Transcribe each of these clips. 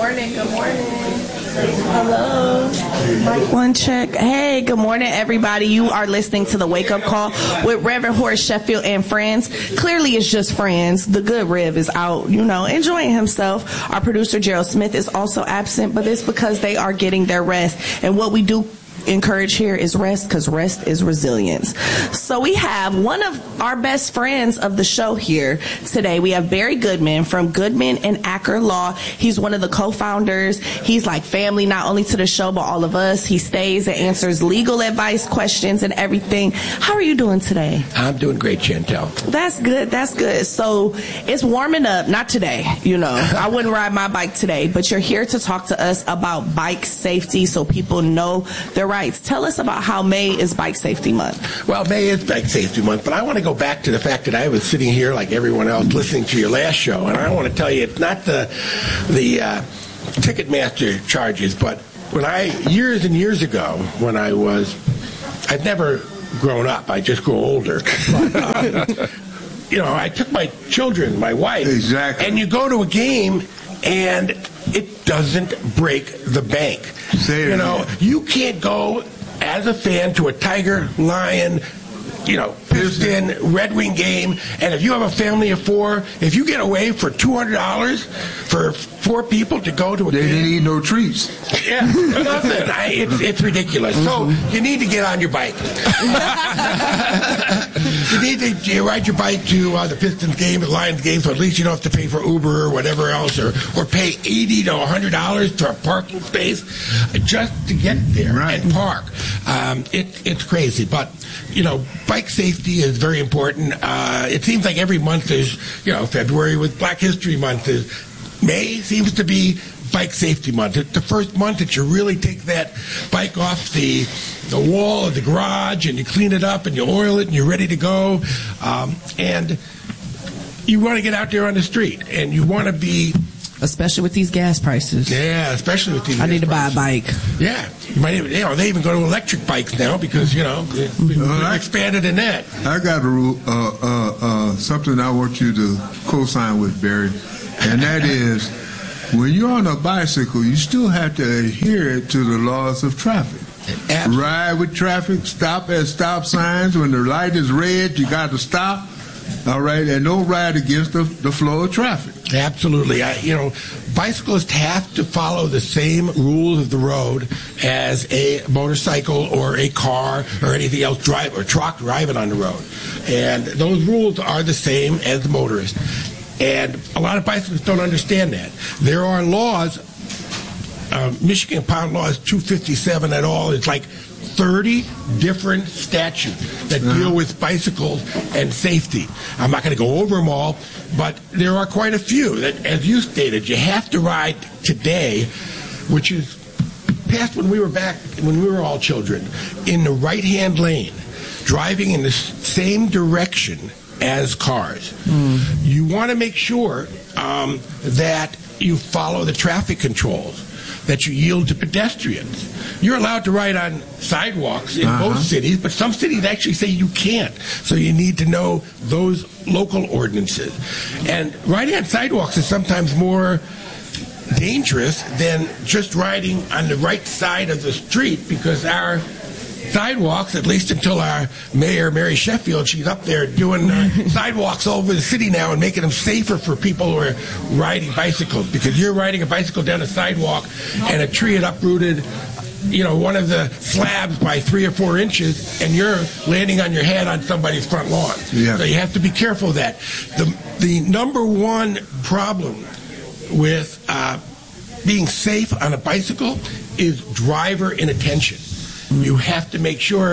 morning. Good morning. Hello. Mic one check. Hey, good morning, everybody. You are listening to the Wake Up Call with Reverend Horace Sheffield and friends. Clearly, it's just friends. The good Rev is out, enjoying himself. Our producer, Gerald Smith, is also absent, but it's because they are getting their rest. And what we do encourage here is rest, because rest is resilience. So we have one of our best friends of the show here today. We have Barry Goodman from Goodman and Acker Law. He's one of the co-founders. He's like family, not only to the show, but all of us. He stays and answers legal advice questions and everything. How are you doing today? I'm doing great, Chantel. That's good. That's good. So it's warming up. Not today, I wouldn't ride my bike today, but you're here to talk to us about bike safety so people know their rights. Tell us about how May is Bike Safety Month. Well, May is Bike Safety Month, but I want to go back to the fact that I was sitting here like everyone else listening to your last show, and I want to tell you it's not the Ticketmaster charges, but years and years ago when I'd never grown up, I just grew older. But, I took my children, my wife, exactly, and you go to a game and it doesn't break the bank. You can't go as a fan to a Tiger, Lion, Piston, Red Wing game, and if you have a family of four, if you get away for $200 for four people to go to a game, they didn't eat no treats. Yeah, nothing. It's ridiculous. So you need to get on your bike. You need to ride your bike to the Pistons game, the Lions game, so at least you don't have to pay for Uber or whatever else, or pay $80 to $100 for a parking space just to get there and park. It's crazy, but bike safety is very important. It seems like every month is, February with Black History Month is. May seems to be Bike Safety Month. It's the first month that you really take that bike off the wall of the garage and you clean it up and you oil it and you're ready to go. And you want to get out there on the street and you want to be... Especially with these gas prices. Yeah, especially with these gas prices. I need to buy a bike. Yeah. You might even, they even go to electric bikes now because, they've expanded in that. I got something I want you to co-sign with, Barry, and that is when you're on a bicycle, you still have to adhere to the laws of traffic. Absolutely. Ride with traffic, stop at stop signs. When the light is red, you got to stop. All right, and don't ride against the flow of traffic. Absolutely. Bicyclists have to follow the same rules of the road as a motorcycle or a car or anything else truck driving on the road. And those rules are the same as the motorist. And a lot of bicyclists don't understand that. There are laws, Michigan Pound Law is 257 et al. It's like 30 different statutes that deal with bicycles and safety. I'm not going to go over them all, but there are quite a few that, as you stated, you have to ride today, which is past when we were all children, in the right-hand lane, driving in the same direction as cars. You want to make sure that you follow the traffic controls, that you yield to pedestrians. You're allowed to ride on sidewalks in most cities, but some cities actually say you can't. So you need to know those local ordinances. And riding on sidewalks is sometimes more dangerous than just riding on the right side of the street, because our sidewalks, at least until our mayor, Mary Sheffield, she's up there doing sidewalks all over the city now and making them safer for people who are riding bicycles, because you're riding a bicycle down a sidewalk and a tree had uprooted one of the slabs by 3 or 4 inches, and you're landing on your head on somebody's front lawn. Yeah. So you have to be careful of that. The number one problem with being safe on a bicycle is driver inattention. You have to make sure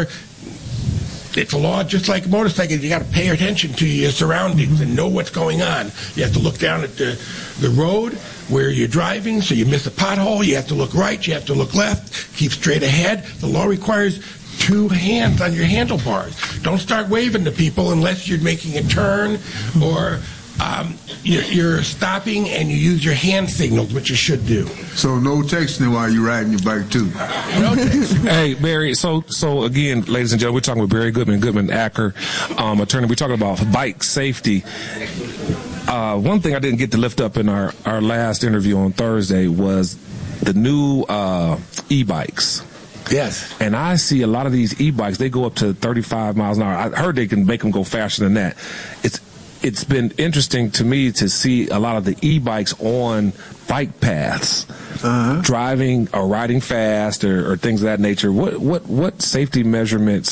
it's a law just like a motorcycle. You got to pay attention to your surroundings and know what's going on. You have to look down at the road where you're driving so you miss a pothole. You have to look right. You have to look left. Keep straight ahead. The law requires 2 hands on your handlebars. Don't start waving to people unless you're making a turn or you're stopping and you use your hand signals, which you should do. So no texting while you're riding your bike too. No texting. Hey, Barry, so again, ladies and gentlemen, we're talking with Barry Goodman, Goodman Acker, attorney. We're talking about bike safety. One thing I didn't get to lift up in our last interview on Thursday was the new e-bikes. Yes. And I see a lot of these e-bikes, they go up to 35 miles an hour. I heard they can make them go faster than that. It's been interesting to me to see a lot of the e-bikes on bike paths, driving or riding fast or things of that nature. What safety measurements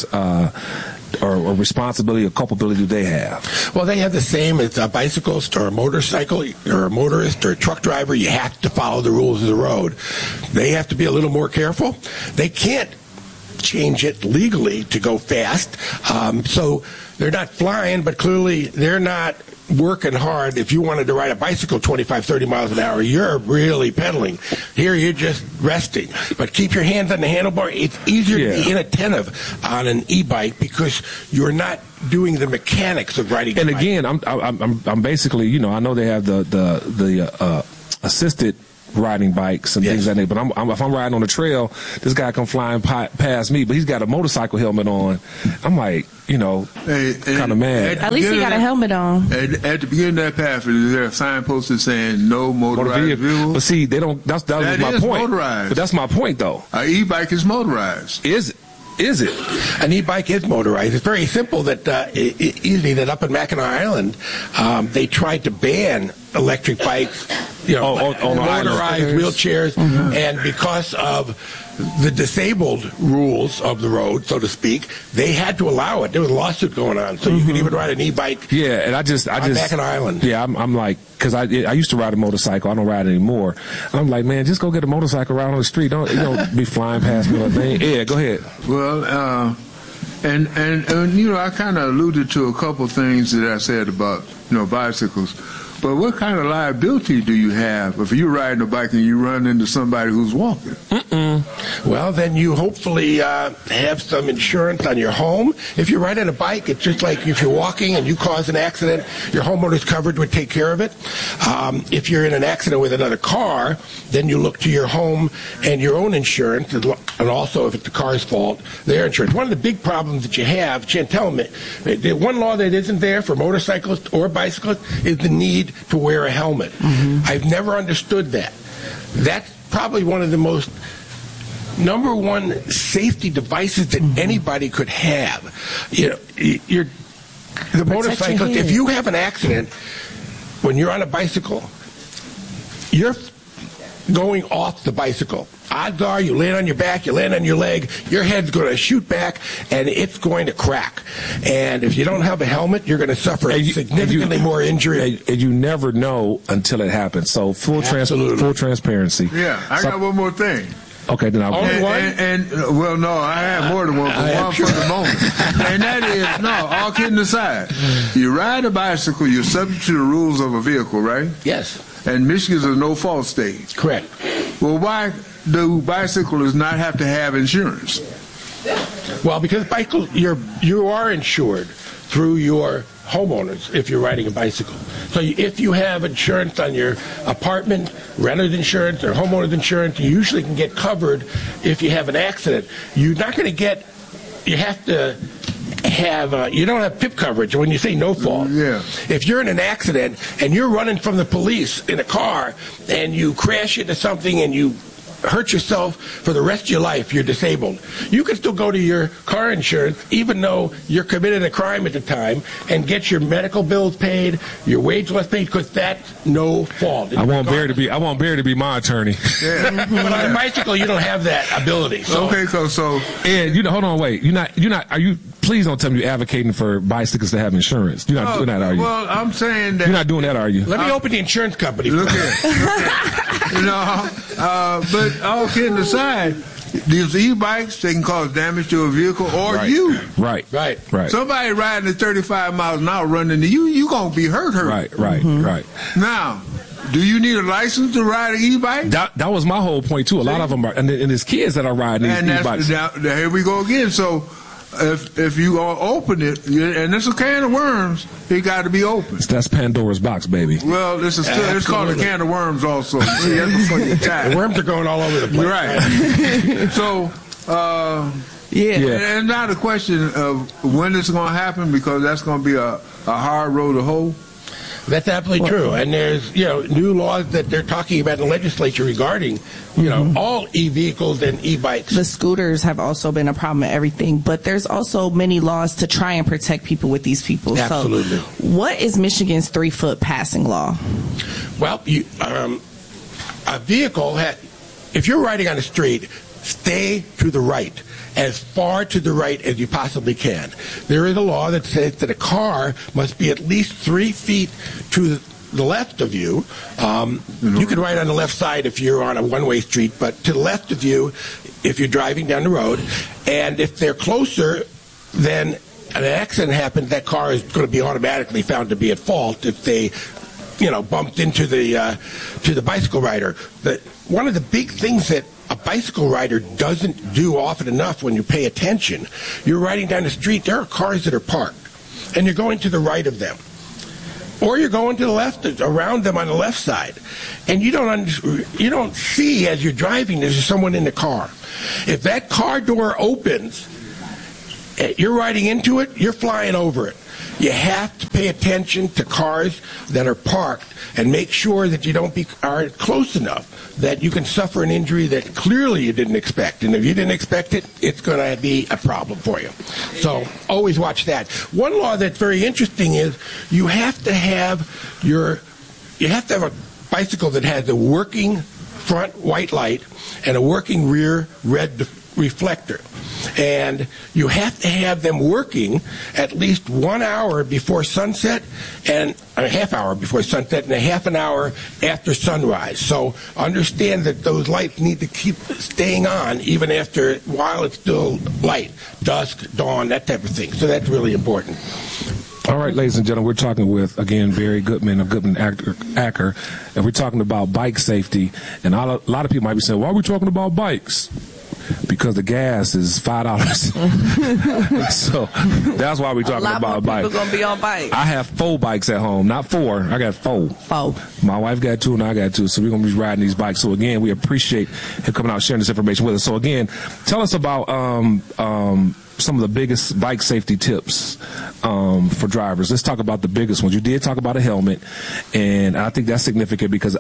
or responsibility or culpability do they have? Well, they have the same as a bicyclist or a motorcycle or a motorist or a truck driver. You have to follow the rules of the road. They have to be a little more careful. They can't change it legally to go fast. So they're not flying, but clearly they're not working hard. If you wanted to ride a bicycle 25, 30 miles an hour, you're really pedaling. Here, you're just resting. But keep your hands on the handlebar. It's easier to be inattentive on an e-bike because you're not doing the mechanics of riding. And again, I'm basically, I know they have the assisted riding bikes and things like that. But if I'm riding on the trail, this guy come flying past me, but he's got a motorcycle helmet on. I'm like, kind of mad. At least he got a helmet on. At the beginning of that path, is there a signpost saying no motorized vehicle? But see, they don't. That was my point. Motorized. But that's my point, though. An e-bike is motorized. Is it? An e-bike is motorized. It's very simple that up in Mackinac Island, they tried to ban electric bikes, on motorized wheelchairs, and because of the disabled rules of the road, so to speak, they had to allow it. There was a lawsuit going on, so you could even ride an e-bike. Yeah, and I just Mackinac Island. Yeah, I'm like, because I used to ride a motorcycle. I don't ride anymore. And I'm like, man, just go get a motorcycle ride on the street. Don't be flying past me. Yeah, go ahead. Well, and I kind of alluded to a couple things that I said about bicycles. But what kind of liability do you have if you're riding a bike and you run into somebody who's walking? Well, then you hopefully have some insurance on your home. If you're riding a bike, it's just like if you're walking and you cause an accident, your homeowner's coverage would take care of it. If you're in an accident with another car, then you look to your home and your own insurance, and also if it's the car's fault, their insurance. One of the big problems that you have, Chantel, the one law that isn't there for motorcyclists or bicyclists is the need to wear a helmet. I've never understood that. That's probably one of the most number one safety devices that anybody could have. The motorcyclist, if you have an accident when you're on a bicycle, you're going off the bicycle. Odds are you land on your back, you land on your leg, your head's going to shoot back, and it's going to crack. And if you don't have a helmet, you're going to suffer significantly more injury. And you never know until it happens. So full transparency. Yeah, I got one more thing. Okay, then I'll go. Only one? Well, no, I have more than one, but one for the moment. And that is, all kidding aside, you ride a bicycle, you're subject to the rules of a vehicle, right? Yes. And Michigan's a no-fault state. Correct. Well, why do bicyclists not have to have insurance? Well, because you are insured through your homeowners if you're riding a bicycle. So if you have insurance on your apartment, renter's insurance or homeowner's insurance, you usually can get covered if you have an accident. You're not going to get, you have to have, you don't have PIP coverage when you say no fault. Yeah. If you're in an accident and you're running from the police in a car and you crash into something and you hurt yourself for the rest of your life, you're disabled, you can still go to your car insurance even though you're committed a crime at the time and get your medical bills paid, your wage less paid, because that's no fault. I want Barry to be my attorney. Yeah. But on a bicycle you don't have that ability. So. Okay, so Ed, hold on, wait. Are you please don't tell me you're advocating for bicycles to have insurance. You're not doing that, are you? Well, I'm saying that you're not doing that, are you? Let me open the insurance company. Look here. But all kidding aside, these e-bikes, they can cause damage to a vehicle or you. Right. Somebody riding at 35 miles an hour running into you going to be hurt. Right. Now, do you need a license to ride an e-bike? That was my whole point, too. A lot of them are, and there's kids that are riding these e-bikes. Now, here we go again. So, if you open it, and it's a can of worms, it got to be open. That's Pandora's box, baby. Well, it's called a can of worms also. See, that's before you die. The worms are going all over the place. Right. So, and now the question of when it's going to happen, because that's going to be a hard road to hoe. That's absolutely true. And there's, new laws that they're talking about in the legislature regarding, all e-vehicles and e-bikes. The scooters have also been a problem in everything, but there's also many laws to try and protect people with these people. Absolutely. So what is Michigan's 3-foot passing law? Well, a vehicle, if you're riding on the street, stay to the right, as far to the right as you possibly can. There is a law that says that a car must be at least 3 feet to the left of you. You can ride on the left side if you're on a one-way street, but to the left of you if you're driving down the road. And if they're closer, then an accident happens, that car is going to be automatically found to be at fault if they bumped into the bicycle rider. One of the big things that a bicycle rider doesn't do often enough when you pay attention, you're riding down the street, there are cars that are parked, and you're going to the right of them. Or you're going to the left, around them on the left side. And you don't see as you're driving there's someone in the car. If that car door opens, you're riding into it, you're flying over it. You have to pay attention to cars that are parked and make sure that you aren't close enough that you can suffer an injury that clearly you didn't expect. And if you didn't expect it, it's going to be a problem for you. So always watch that. One law that's very interesting is you have to have a bicycle that has a working front white light and a working rear red reflector. And you have to have them working at least 1 hour before sunset, and a half hour before sunset, and a half an hour after sunrise. So understand that those lights need to keep staying on even while it's still light, dusk, dawn, that type of thing. So that's really important. All right, ladies and gentlemen, we're talking with, again, Barry Goodman of Goodman Acker, and we're talking about bike safety. And a lot of people might be saying, why are we talking about bikes? Because the gas is $5. So that's why we're talking about bikes. People gonna be on bikes. I have 4 bikes at home, not 4. I got 4. My wife got 2 and I got 2. So we're gonna be riding these bikes. So again, we appreciate him coming out sharing this information with us. So again, tell us about some of the biggest bike safety tips for drivers. Let's talk about the biggest ones. You did talk about a helmet, and I think that's significant because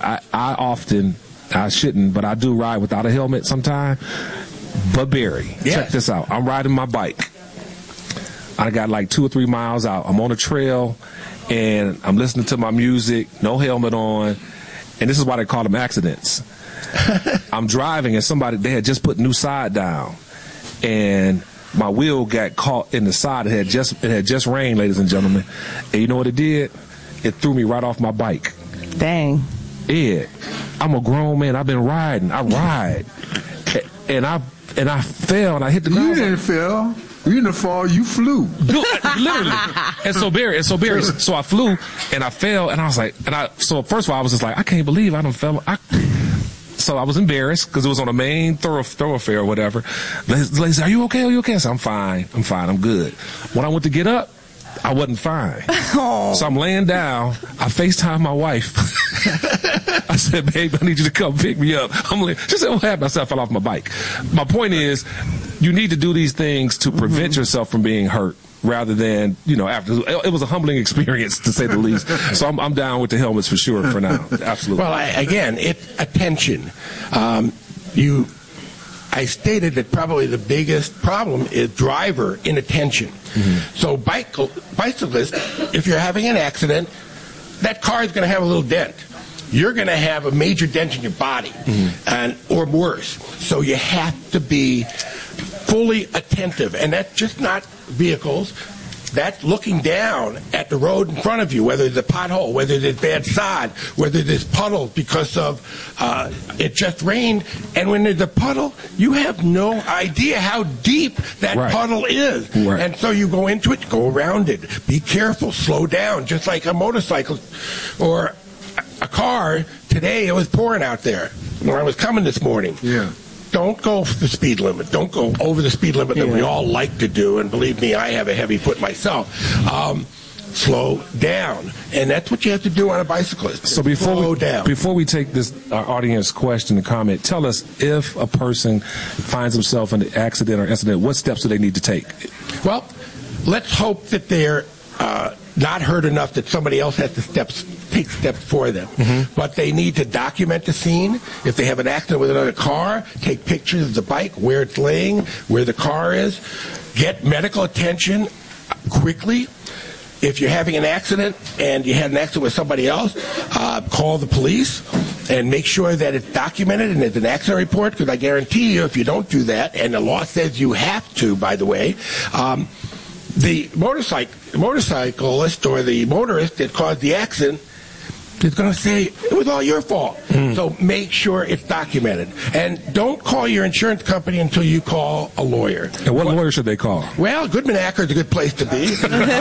I shouldn't, but I do ride without a helmet sometimes. But Barry, check this out. I'm riding my bike. I got like 2 or 3 miles out. I'm on a trail, and I'm listening to my music, no helmet on, and this is why they call them accidents. I'm driving, and they had just put new side down, and my wheel got caught in the side. It had just rained, ladies and gentlemen, and you know what it did? It threw me right off my bike. Dang. Yeah, I'm a grown man. I've been riding. I ride, and I fell and I hit the ground. You didn't fall. You didn't fall. You flew. Literally. And so Barry, so I flew and I fell and I was like, so first of all I was just like, I can't believe I done fell. So I was embarrassed because it was on a main thoroughfare or whatever. The lady said, "Are you okay? Are you okay?" I said, "I'm fine. I'm good." When I went to get up, I wasn't fine. Oh. So I'm laying down. I FaceTime my wife. I said, "Babe, I need you to come pick me up." She said, "What happened?" I said, "I fell off my bike." My point is, you need to do these things to prevent yourself from being hurt rather than, after. It was a humbling experience, to say the least. So I'm down with the helmets for sure for now. Absolutely. Well, again, it's attention. I stated that probably the biggest problem is driver inattention. Mm-hmm. So bicyclists, if you're having an accident, that car is going to have a little dent. You're going to have a major dent in your body, or worse. So you have to be fully attentive, and that's just not vehicles. That's looking down at the road in front of you, whether there's a pothole, whether there's bad sod, whether there's puddles because of it just rained. And when there's a puddle, you have no idea how deep that puddle is. Right. And so you go into it, go around it. Be careful, slow down, just like a motorcycle or a car. Today, it was pouring out there when I was coming this morning. Yeah. Don't go for the speed limit. Don't go over the speed limit that we all like to do. And believe me, I have a heavy foot myself. Slow down. And that's what you have to do on a bicyclist. So before we take this audience question and comment, tell us, if a person finds himself in an accident or incident, what steps do they need to take? Well, let's hope that they're not hurt enough that somebody else has to step take steps for them. But they need to document the scene. If they have an accident with another car, take pictures of the bike, where it's laying, where the car is. Get medical attention quickly. If you're having an accident and you had an accident with somebody else, call the police and make sure that it's documented and there's an accident report, because I guarantee you if you don't do that, and the law says you have to, by the way, the motorcyclist or the motorist that caused the accident is going to say it was all your fault. So make sure it's documented. And don't call your insurance company until you call a lawyer. And what lawyer should they call? Well, Goodman Acker is a good place to be.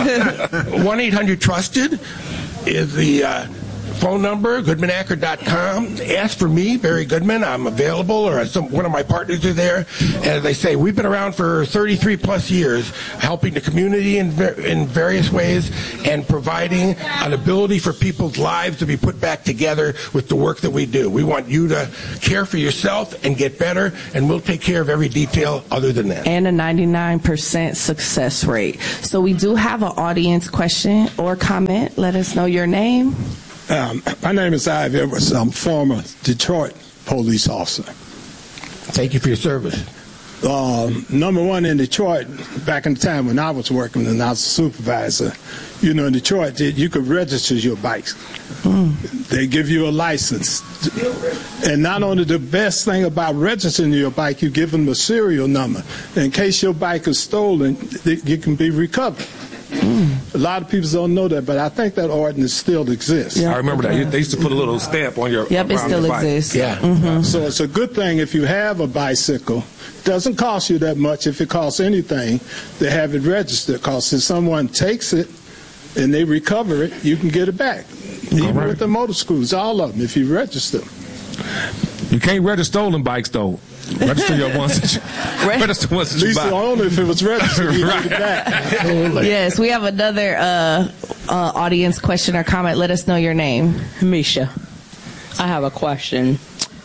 1-800-TRUSTED is the phone number, goodmanacker.com. Ask for me, Barry Goodman. I'm available, or one of my partners are there. As they say, we've been around for 33 plus years, helping the community in various ways and providing an ability for people's lives to be put back together with the work that we do. We want you to care for yourself and get better, and we'll take care of every detail other than that. And a 99% success rate. So we do have an audience question or comment. Let us know your name. My name is Ive Edwards. I'm a former Detroit police officer. Thank you for your service. Number one, in Detroit, back in the time when I was working and I was a supervisor, in Detroit, you could register your bikes. They give you a license. And not only the best thing about registering your bike, you give them a serial number. In case your bike is stolen, you can be recovered. A lot of people don't know that, but I think that ordinance still exists. I remember that. They used to put a little stamp on your Yep, it still exists. Yeah. So it's a good thing if you have a bicycle. It doesn't cost you that much if it costs anything to have it registered, because if someone takes it and they recover it, you can get it back. Even with the motor schools, all of them, if you register them. You can't register stolen bikes, though. Register your ones that you, register ones that At least you buy. only if it was registered, you get it back. Yes, we have another audience question or comment. Let us know your name. Misha, I have a question.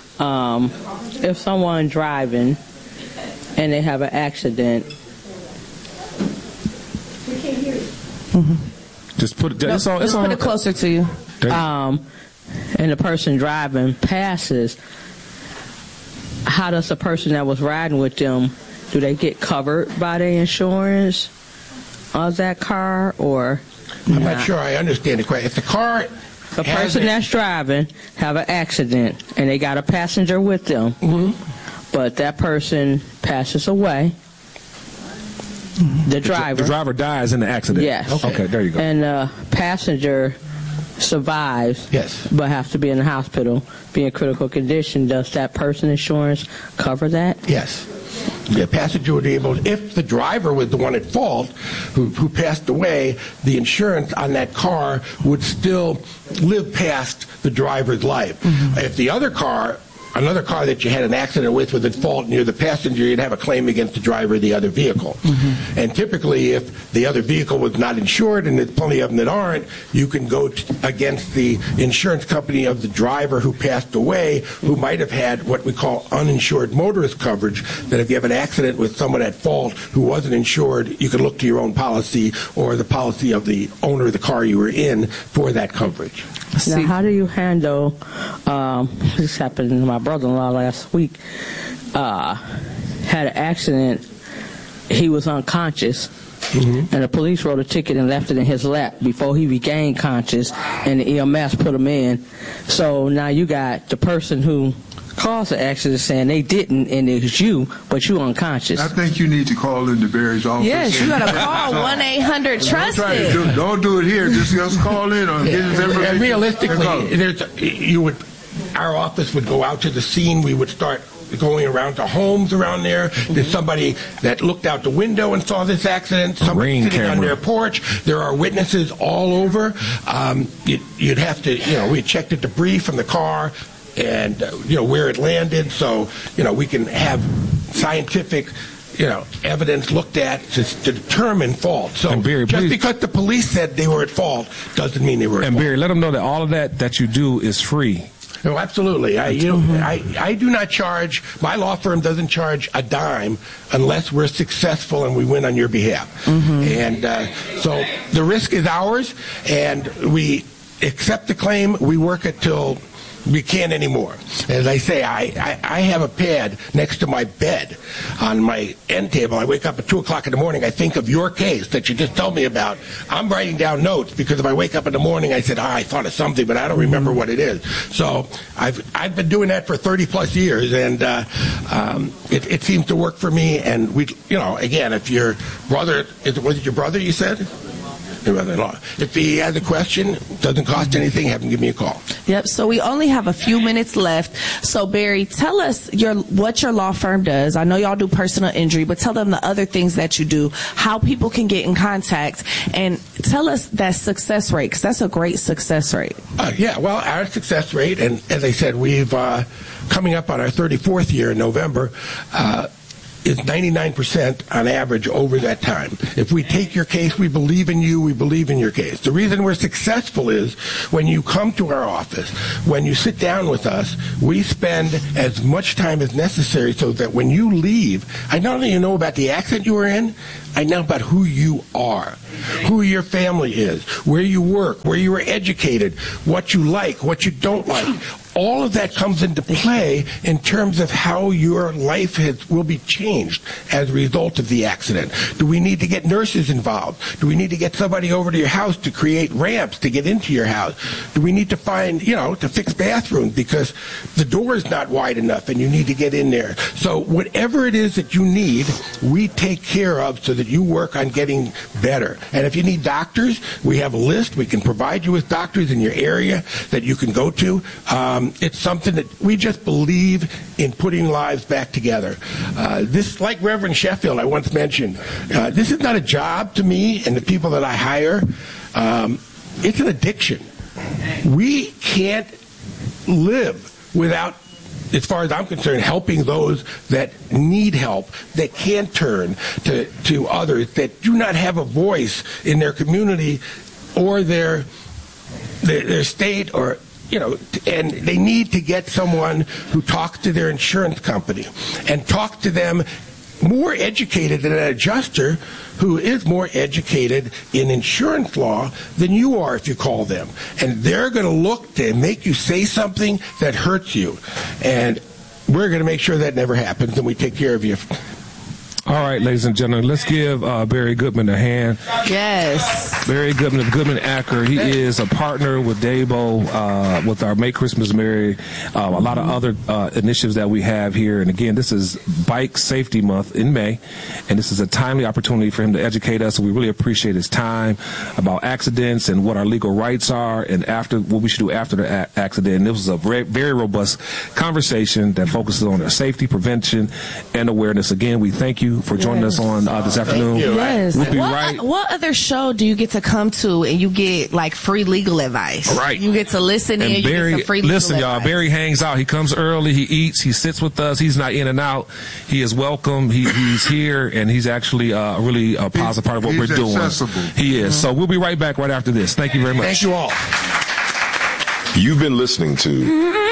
If someone driving and they have an accident, Just put it. It's Just put it closer to you. and the person driving passes, how does the person that was riding with them, do they get covered by the insurance of that car, or I'm not sure I understand the question. If the car... The person that's driving have an accident and they got a passenger with them, but that person passes away. The driver dies in the accident. Yes. Okay, there you go. And the passenger survives, Yes. but have to be in the hospital, be in critical condition. Does that person insurance cover that? Yes. The passenger would be able, if the driver was the one at fault who passed away, the insurance on that car would still live past the driver's life. If the other car, another car that you had an accident with was at fault and you're the passenger, you'd have a claim against the driver of the other vehicle. And typically, if the other vehicle was not insured, and there's plenty of them that aren't, you can go against the insurance company of the driver who passed away, who might have had what we call uninsured motorist coverage, that if you have an accident with someone at fault who wasn't insured, you can look to your own policy or the policy of the owner of the car you were in for that coverage. Now, how do you handle, this happened to my brother-in-law last week, had an accident, he was unconscious, and the police wrote a ticket and left it in his lap before he regained conscious, and the EMS put him in. So now you got the person who caused the accident saying they didn't, and it was you, but you unconscious. I think you need to call into Barry's office. Yes, you got to call 1-800-TRUSTED. Don't do it here. Just call in or get his information. And realistically, our office would go out to the scene. We would start going around to homes around there. There's somebody that looked out the window and saw this accident. Somebody sitting on their porch. There are witnesses all over. You'd have to, we checked the debris from the car and, where it landed. So, we can have scientific evidence looked at to determine fault. So Barry, just because the police said they were at fault doesn't mean they were at fault. And Barry, let them know that all of that you do is free. No, absolutely. I do not charge, my law firm doesn't charge a dime unless we're successful and we win on your behalf. And so the risk is ours, and we accept the claim. We work it till we can't anymore. As I say, I have a pad next to my bed on my end table. I wake up at 2 o'clock in the morning. I think of your case that you just told me about. I'm writing down notes because if I wake up in the morning, I said, I thought of something, but I don't remember what it is. So I've been doing that for 30 plus years, and it seems to work for me. And we, again, if your brother, was it your brother you said? Your brother-in-law. If he has a question, doesn't cost anything, have him give me a call. Yep. So we only have a few minutes left. So Barry, tell us what your law firm does. I know y'all do personal injury, but tell them the other things that you do, how people can get in contact, and tell us that success rate, because that's a great success rate. Well, our success rate, and as I said, we've coming up on our 34th year in November, is 99% on average over that time. If we take your case, we believe in you, we believe in your case. The reason we're successful is when you come to our office, when you sit down with us, we spend as much time as necessary so that when you leave, I not only know about the accident you were in, I know about who you are, who your family is, where you work, where you were educated, what you like, what you don't like. All of that comes into play in terms of how your life will be changed as a result of the accident. Do we need to get nurses involved? Do we need to get somebody over to your house to create ramps to get into your house? Do we need to find, to fix bathrooms because the door is not wide enough and you need to get in there? So whatever it is that you need, we take care of so that you work on getting better. And if you need doctors, we have a list. We can provide you with doctors in your area that you can go to. It's something that we just believe in putting lives back together. This, like Reverend Sheffield I once mentioned, this is not a job to me and the people that I hire. It's an addiction. We can't live without, as far as I'm concerned, helping those that need help, that can't turn to others, that do not have a voice in their community or their state, or and they need to get someone who talks to their insurance company and talk to them more educated than an adjuster who is more educated in insurance law than you are if you call them. And they're going to look to make you say something that hurts you. And we're going to make sure that never happens, and we take care of you. All right, ladies and gentlemen, let's give Barry Goodman a hand. Yes. Barry Goodman of Goodman Acker. He is a partner with Dabo, with our Make Christmas Merry, a lot of other initiatives that we have here. And again, this is Bike Safety Month in May, and this is a timely opportunity for him to educate us. So we really appreciate his time about accidents and what our legal rights are, and what we should do after the accident. And this was a very, very robust conversation that focuses on our safety, prevention, and awareness. Again, we thank you for joining us on this afternoon. Yes. We'll be right. What other show do you get to come to and you get like free legal advice? Right. You get to listen and in. Barry, you get some free legal listen, y'all. advice. Barry hangs out. He comes early. He eats. He sits with us. He's not in and out. He is welcome. He's here, and he's actually a really positive part of what we're doing. Accessible. He is. So we'll be right back right after this. Thank you very much. Thank you all. You've been listening to